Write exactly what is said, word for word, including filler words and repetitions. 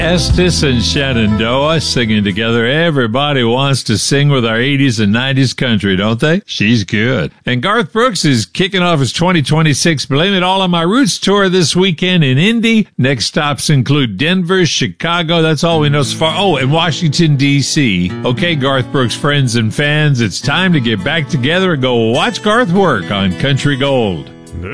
Estes and Shenandoah singing together. Everybody wants to sing with our eighties and nineties country, don't they? She's good. And Garth Brooks is kicking off his twenty twenty-six Blame It All on My Roots tour this weekend in Indy. Next stops include Denver, Chicago. That's all we know so far. Oh, and Washington, D C Okay, Garth Brooks friends and fans, it's time to get back together and go watch Garth work on Country Gold.